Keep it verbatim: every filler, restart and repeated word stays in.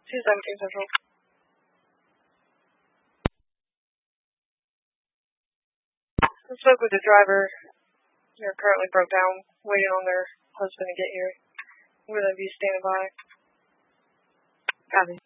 two seventeen Central. I spoke with the driver. They're currently broke down, waiting on their husband to get here. We're going to be standing by. Copy.